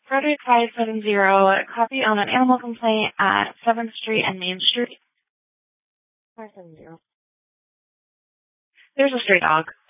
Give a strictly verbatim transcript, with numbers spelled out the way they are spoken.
Frederick five seven zero, copy on an animal complaint at seventh Street and Main Street. five seven zero. There's a stray dog.